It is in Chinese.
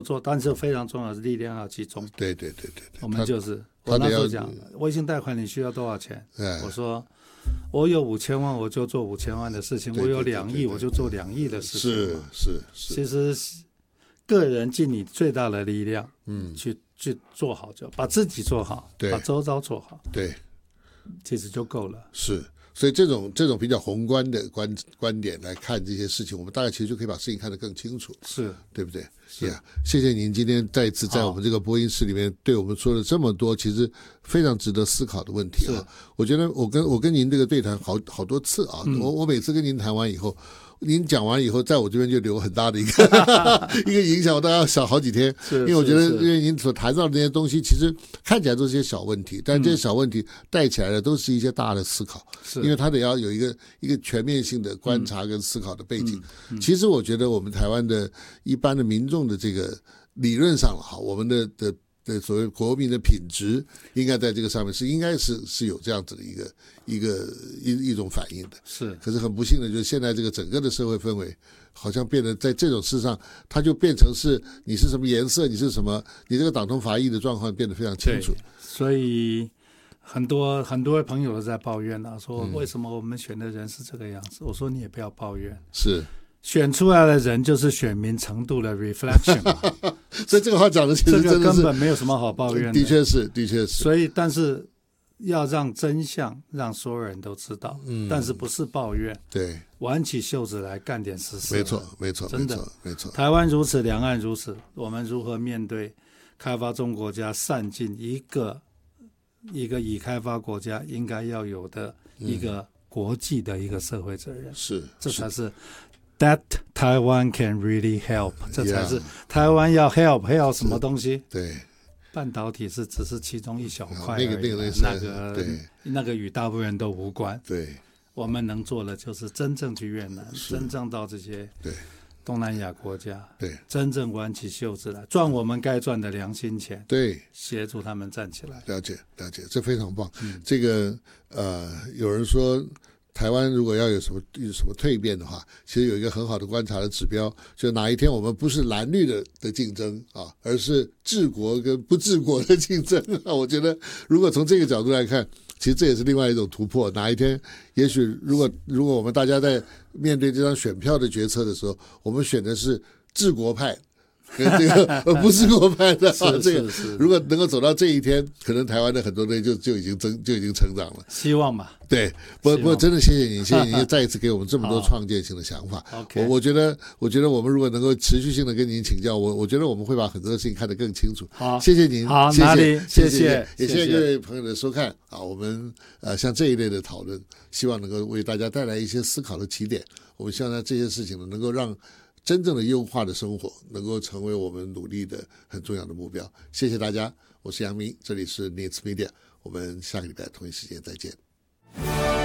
做，但是非常重要的是力量要集中。 对， 我们就是我那时候讲，微信贷款你需要多少钱？我说我有5000万，我就做5000万的事情；我有2亿，我就做2亿的事情。 是。 其实个人尽你最大的力量，去做好，就把自己做好，把周遭做好， 对， 其实就够了。 是。所以这种比较宏观的观点来看这些事情，我们大概其实就可以把事情看得更清楚， 是对不对？谢谢您今天再一次在我们这个播音室里面对我们说了这么多其实非常值得思考的问题啊！我觉得我跟您这个对谈好多次啊，我每次跟您谈完以后，您讲完以后，在我这边就留很大的一个影响，我大概要想好几天，因为我觉得因为您所谈到的那些东西，其实看起来都是些小问题，但这些小问题带起来的都是一些大的思考，因为它得要有一个全面性的观察跟思考的背景。其实我觉得我们台湾的一般的民众的这个理论上了哈，我们的所谓国民的品质应该在这个上面应该是有这样子的一种反应的。是，可是很不幸的就是现在这个整个的社会氛围好像变得在这种事上，它就变成是你是什么颜色，你是什么，你这个党同伐异的状况变得非常清楚。 所以很多位朋友都在抱怨啊，说为什么我们选的人是这个样子？我说你也不要抱怨，是。选出来的人就是选民程度的 reflection 所以这个话讲的其实真的是这个根本没有什么好抱怨的。 的确是。 所以但是要让真相让所有人都知道，但是不是抱怨，对，挽起袖子来干点实事。 没错，真的没错。 台湾如此，两岸如此，我们如何面对开发中国家善尽一个已开发国家应该要有的一个国际的一个社会责任？是，这才是That Taiwan can really help， 这才是台湾要 help 什么东西？对，半导体只是其中一小块而已，那个与大部分人都无关。对，我们能做的就是真正去越南，真正到这些东南亚国家，对，真正挽起袖子来赚我们该赚的良心钱，对，协助他们站起来。 了解，这非常棒。这个有人说，台湾如果要有什么蜕变的话，其实有一个很好的观察的指标，就哪一天我们不是蓝绿的竞争啊，而是治国跟不治国的竞争啊。我觉得如果从这个角度来看，其实这也是另外一种突破。哪一天也许如果我们大家在面对这张选票的决策的时候，我们选的是治国派跟这个不是国派的这个，如果能够走到这一天，可能台湾的很多东西就已经成长了。 希望吧。 对，不过真的谢谢您再一次给我们这么多创建性的想法。我觉得我们如果能够持续性的跟您请教，我觉得我们会把很多事情看得更清楚。好，谢谢您。好，哪里？谢谢，也谢谢各位朋友的收看啊。我们像这一类的讨论，希望能够为大家带来一些思考的起点。我们希望在这些事情呢，能够让真正的优化的生活能够成为我们努力的很重要的目标。谢谢大家，我是杨明，这里是 Needs Media， 我们下个礼拜同一时间再见。